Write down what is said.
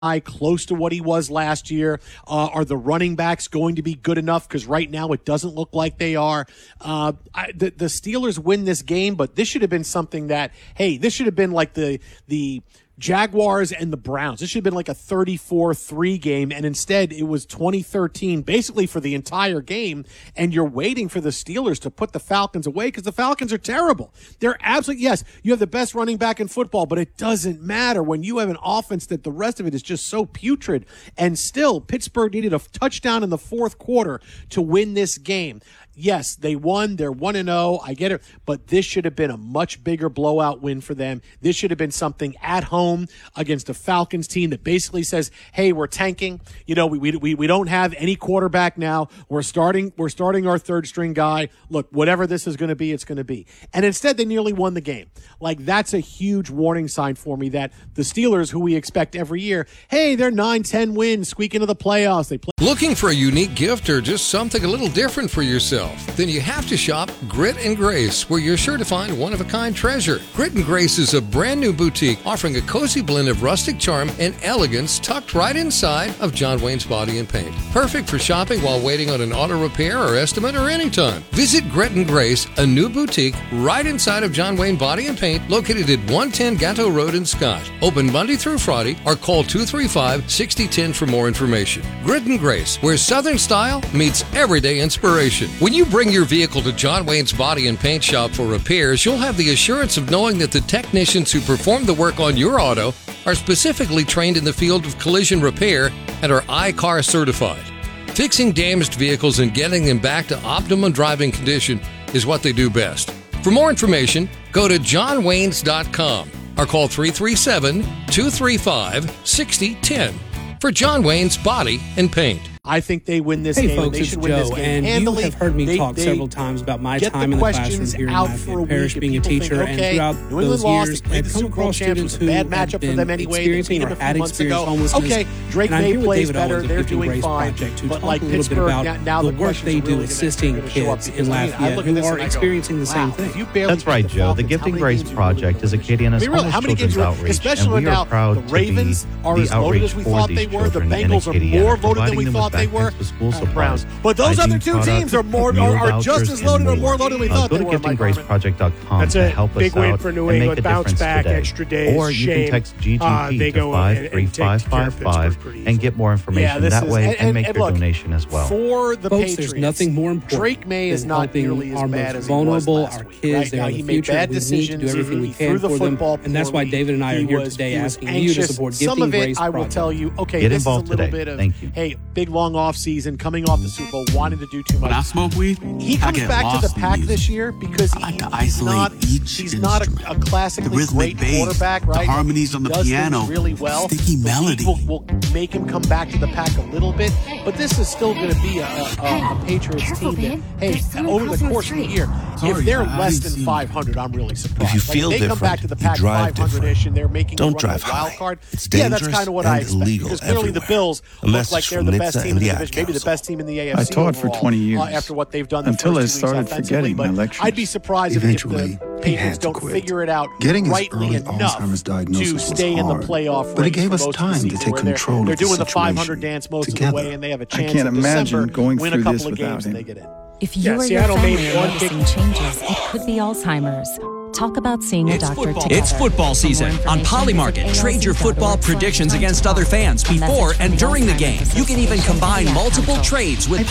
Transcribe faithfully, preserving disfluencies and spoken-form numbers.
close to what he was last year? Uh, are the running backs going to be good enough? Because right now it doesn't look like they are. Uh, I, the, the Steelers win this game, but this should have been something that, hey, this should have been like the the Jaguars and the Browns. This should have been like a thirty-four three game, and instead it was twenty thirteen basically for the entire game, and you're waiting for the Steelers to put the Falcons away because the Falcons are terrible. They're absolutely, yes, you have the best running back in football, but it doesn't matter when you have an offense that the rest of it is just so putrid, and still Pittsburgh needed a touchdown in the fourth quarter to win this game. Yes, they won. They're one and oh. I get it. But this should have been a much bigger blowout win for them. This should have been something at home against a Falcons team that basically says, hey, we're tanking. You know, we we we don't have any quarterback now. We're starting we're starting our third string guy. Look, whatever this is going to be, it's going to be. And instead, they nearly won the game. Like, that's a huge warning sign for me that the Steelers, who we expect every year, hey, they're nine ten wins, squeak into the playoffs. They play. Looking for a unique gift or just something a little different for yourself? Then you have to shop Grit and Grace, where you're sure to find one-of-a-kind treasure. Grit and Grace is a brand new boutique offering a cozy blend of rustic charm and elegance tucked right inside of John Wayne's Body and Paint. Perfect for shopping while waiting on an auto repair or estimate or anytime. Visit Grit and Grace, a new boutique right inside of John Wayne Body and Paint, located at one ten Gatto Road in Scott. Open Monday through Friday, or call two three five, six zero one zero for more information. Grit and Grace, where Southern style meets everyday inspiration. When you bring your vehicle to John Wayne's Body and Paint Shop for repairs, you'll have the assurance of knowing that the technicians who perform the work on your auto are specifically trained in the field of collision repair and are I C A R certified. Fixing damaged vehicles and getting them back to optimum driving condition is what they do best. For more information, go to john waynes dot com or call three three seven, two three five, six zero one zero for John Wayne's Body and Paint. I think they win this hey game. Folks, they should it's win Joe, this game and handily. You have heard me they, talk they several times about my get time the in the classroom questions here in out my for a parish week. being a People teacher, think, and okay, throughout New England those lost, years, they played I've the come Super Bowl across champs. students It who was a bad have matchup for been them anyway. They experiencing beat or them a few had months experienced ago. homelessness. Okay, Drake and I'm May here with plays David better. Owens of They're Gifting doing Grace fine. Project to But talk like a little bit Pittsburgh, about now the the work questions they are do really assisting gonna show up kids in because, I mean, I Lafayette look at who this are and I go, experiencing the same wow, thing. if you barely That's right, beat the Joe. The Falcons, Gifting how many Grace games you Project win? is Acadiana's I mean, really, homeless how many children's games you win? outreach, Especially and when we now are proud the to Ravens be are the as loaded outreach as we for thought these they were. The children in Bengals are Acadiana, more loaded than providing we them thought with they backpacks were. with school Uh, supplies, Browns. But those hygiene other two products, teams are more meal are, are just vouchers, as loaded and or more loaded than we Uh, thought go they to were. gifting grace project dot com That's to a help big us win out for New and make England. a Bounce difference back, today. extra days, Or you shame. can text G G P Uh, they to go five and- three and take five care five of five Pittsburgh pretty and get more Yeah, information this that is, way and, and, and, make and your look, donation as well. For the Folks, Patriots, there's nothing more important Drake May is than not helping nearly as our bad most as he was vulnerable, last our week. kids. Right? They're Now, in he the made future. bad We need to decisions. do everything he, we he threw can the for them, football and that's why poorly. David and I are He here was- today he was asking you to anxious. support Some Gifting of it, Grace I will Project. tell you, okay, Get this is a involved little today. bit of, Thank you. hey, big long off season, coming off the Super Bowl, wanting to do too much. When I smoke weed, He I comes get back to lost the in pack music. this year because I like he, to he's isolate not, each he's not a, a instrument. classically The rhythmic great bass, quarterback, right? the harmonies on the He does piano, things really well. sticky The melody. league Will, will make him come back to the pack a little bit, but this is still going to be a, a, a, a Patriots Careful, team that, man. hey, There's someone over the crossing the course of the street. year, Sorry, if they're I less didn't than see five hundred, I'm really surprised. If you Like, feel they come back different, to the you pack drive five hundred-ish and they're making Don't a run drive of a wild high. card. It's Yeah, that's dangerous kind of what I and expect. illegal Because clearly the everywhere, Bills unless look like it's they're from the N best H T S team in the and the division, maybe the Ad best team in the A F C I taught for overall, twenty years, uh, after what they've done the until I first two weeks started offensively. forgetting my But lectures. I'd be surprised if, Eventually, if the he Patriots had to don't quit. figure it out Getting his rightly early enough Alzheimer's diagnosis to was stay in the hard, playoff but it race gave for us most of the time to season, take where they're- control They're of the doing the five hundred situation dance most together. of the way, and they have a I chance can't in imagine December, going win a through couple this of games, without and him. they get in. If Yeah, you or Seattle your made family are one noticing big- changes, it could be Alzheimer's. Talk about seeing a It's doctor football. together. It's football For more season. On information, Polymarket, visit trade your football A L C dot org predictions slash against talk. other fans A message before from and the during the Alzheimer's game. You can even Association combine and the Ad multiple Council. trades with